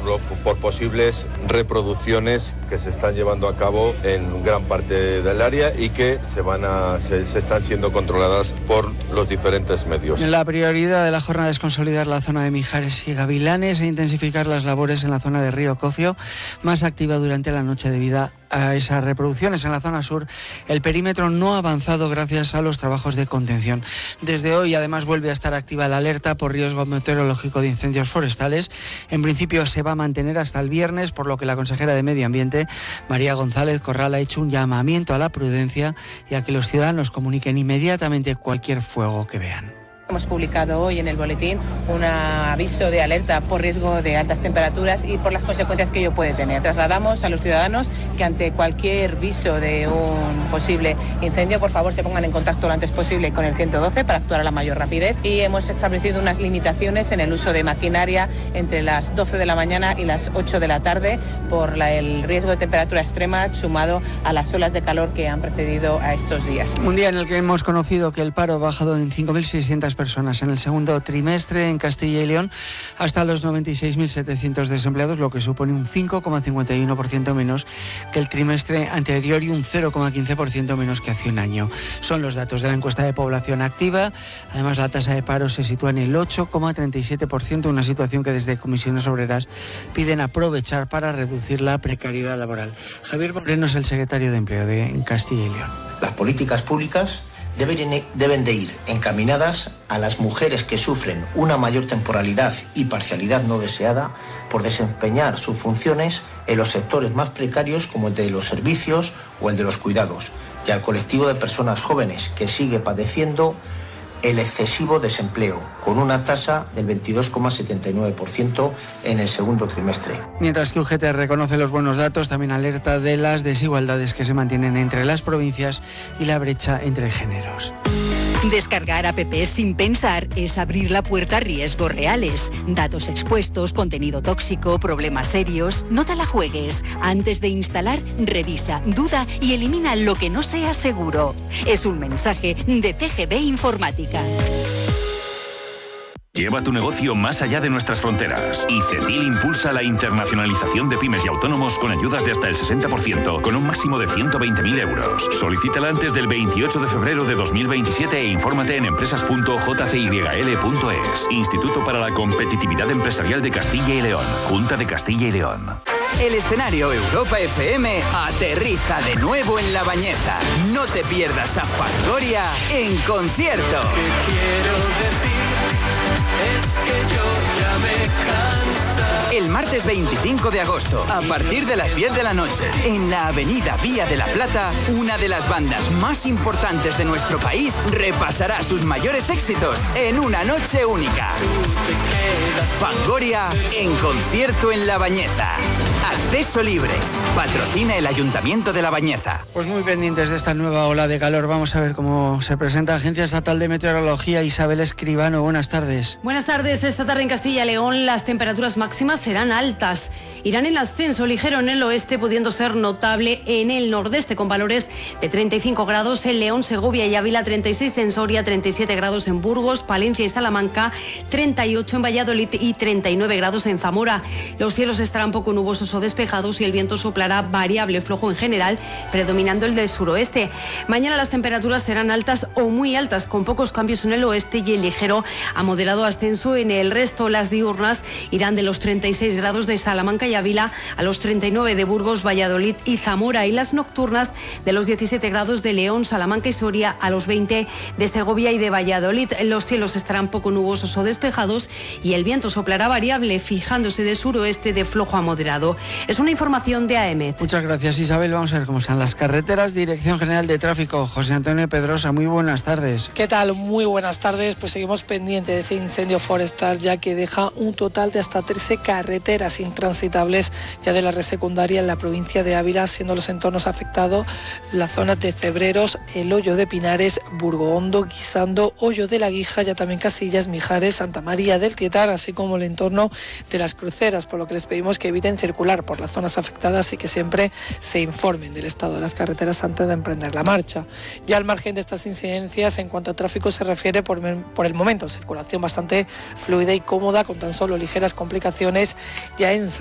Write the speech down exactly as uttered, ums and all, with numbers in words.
por, por posibles reproducciones que se están llevando a cabo en gran parte del área y que se van a se, se están siendo controladas por los diferentes medios. La prioridad de la jornada es consolidar la zona de Mijares y Gavilanes e intensificar las labores en la zona de Río Cofio, más activa durante la noche debido a esas reproducciones. En la zona sur, el perímetro no ha avanzado gracias a los trabajos de contención. Desde hoy, además, vuelve a estar activa la alerta por riesgo meteorológico de incendios forestales. En principio se va a mantener hasta el viernes, por lo que la consejera de Medio Ambiente, María González Corral, ha hecho un llamamiento a la prudencia y a que los ciudadanos comuniquen inmediatamente cualquier fuego que vean. Hemos publicado hoy en el boletín un aviso de alerta por riesgo de altas temperaturas y por las consecuencias que ello puede tener. Trasladamos a los ciudadanos que ante cualquier viso de un posible incendio, por favor, se pongan en contacto lo antes posible con el ciento doce para actuar a la mayor rapidez, y hemos establecido unas limitaciones en el uso de maquinaria entre las doce de la mañana y las ocho de la tarde por la, el riesgo de temperatura extrema sumado a las olas de calor que han precedido a estos días. Un día en el que hemos conocido que el paro ha bajado en cinco mil seiscientas personas en el segundo trimestre en Castilla y León hasta los noventa y seis mil setecientos desempleados, lo que supone un cinco coma cincuenta y uno por ciento menos que el trimestre anterior y un cero coma quince por ciento menos que hace un año. Son los datos de la encuesta de población activa. Además, la tasa de paro se sitúa en el ocho coma treinta y siete por ciento, una situación que desde Comisiones Obreras piden aprovechar para reducir la precariedad laboral. Javier Moreno es el secretario de Empleo de en Castilla y León. Las políticas públicas Deben, deben de ir encaminadas a las mujeres que sufren una mayor temporalidad y parcialidad no deseada por desempeñar sus funciones en los sectores más precarios como el de los servicios o el de los cuidados, y al colectivo de personas jóvenes que sigue padeciendo el excesivo desempleo, con una tasa del veintidós coma setenta y nueve por ciento en el segundo trimestre. Mientras que U G T reconoce los buenos datos, también alerta de las desigualdades que se mantienen entre las provincias y la brecha entre géneros. Descargar apps sin pensar es abrir la puerta a riesgos reales. Datos expuestos, contenido tóxico, problemas serios. No te la juegues. Antes de instalar, revisa, duda y elimina lo que no sea seguro. Es un mensaje de C G B Informática. Lleva tu negocio más allá de nuestras fronteras. y CECIL impulsa la internacionalización de pymes y autónomos con ayudas de hasta el sesenta por ciento, con un máximo de ciento veinte mil euros. Solicítala antes del veintiocho de febrero de dos mil veintisiete e infórmate en empresas punto j c y l punto es. Instituto para la Competitividad Empresarial de Castilla y León. Junta de Castilla y León. El escenario Europa F M aterriza de nuevo en La Bañeza. No te pierdas a Fangoria en concierto. ¿Qué quiero decir? Es que yo ya me cansa. El martes veinticinco de agosto, a partir de las diez de la noche, en la avenida Vía de la Plata, una de las bandas más importantes de nuestro país repasará sus mayores éxitos en una noche única. Fangoria en concierto en La Bañeza. Acceso libre. Patrocina el Ayuntamiento de La Bañeza. Pues muy pendientes de esta nueva ola de calor. Vamos a ver cómo se presenta Agencia Estatal de Meteorología. Isabel Escribano, buenas tardes. Buenas tardes. Esta tarde en Castilla y León las temperaturas máximas serán altas. Irán en ascenso ligero en el oeste, pudiendo ser notable en el nordeste, con valores de treinta y cinco grados en León, Segovia y Ávila, treinta y seis en Soria, treinta y siete grados en Burgos, Palencia y Salamanca, treinta y ocho en Valladolid y treinta y nueve grados en Zamora. Los cielos estarán poco nubosos o despejados y el viento soplará variable, flojo en general, predominando el del suroeste. Mañana las temperaturas serán altas o muy altas, con pocos cambios en el oeste y el ligero a moderado ascenso en el resto. Las diurnas irán de los treinta y seis grados de Salamanca y Ávila a los treinta y nueve de Burgos, Valladolid y Zamora, y las nocturnas de los diecisiete grados de León, Salamanca y Soria a los veinte de Segovia y de Valladolid. Los cielos estarán poco nubosos o despejados y el viento soplará variable, fijándose de suroeste de flojo a moderado. Es una información de A E M E T. Muchas gracias, Isabel. Vamos a ver cómo están las carreteras. Dirección General de Tráfico, José Antonio Pedrosa, muy buenas tardes. ¿Qué tal? Muy buenas tardes. Pues seguimos pendientes de ese incendio forestal, ya que deja un total de hasta trece carreteras intransitables ya de la red secundaria en la provincia de Ávila, siendo los entornos afectados la zona de Cebreros, el Hoyo de Pinares, Burgohondo, Guisando, Hoyo de la Guija, ya también Casillas, Mijares, Santa María del Tietar, así como el entorno de las Cruceras, por lo que les pedimos que eviten circular por las zonas afectadas y que siempre se informen del estado de las carreteras antes de emprender la marcha. Ya al margen de estas incidencias, en cuanto a tráfico se refiere, por, por el momento, circulación bastante fluida y cómoda, con tan solo ligeras complicaciones ya en